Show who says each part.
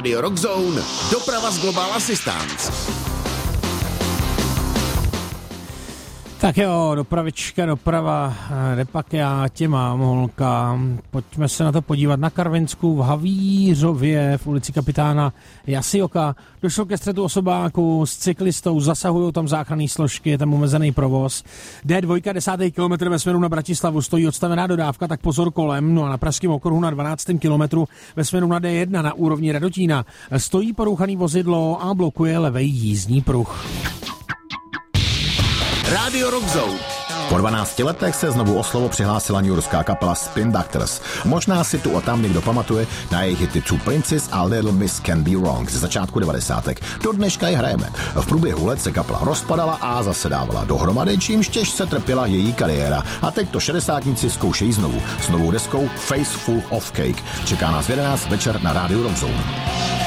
Speaker 1: Radio Rock Zone, doprava z Global Assistance.
Speaker 2: Tak jo, doprava, repak já tě mám, holka. Pojďme se na to podívat na Karvinsku v Havířově v ulici kapitána Jasioka. Došlo ke střetu osobáku s cyklistou, zasahují tam záchranné složky, je tam omezený provoz. D2, 10. kilometr ve směru na Bratislavu, stojí odstavená dodávka, tak pozor kolem. No a na pražském okruhu na 12. kilometru ve směru na D1 na úrovni Radotína stojí porouchaný vozidlo a blokuje levej jízdní pruh.
Speaker 1: Radio Rock Zone.
Speaker 3: Po 12 letech se znovu o slovo přihlásila newyorská kapela Spin Doctors. Možná si tu a tam někdo pamatuje na jejich hity Two Princes a Little Miss Can Be Wrong ze začátku 90. Do dneška je hrajeme. V průběhu let se kapela rozpadala a zase dávala dohromady, čímž těžce trpěla její kariéra. A teď to šedesátníci zkoušejí znovu. S novou deskou Face Full of Cake. Čeká nás v 11 večer na Radio Rock Zone.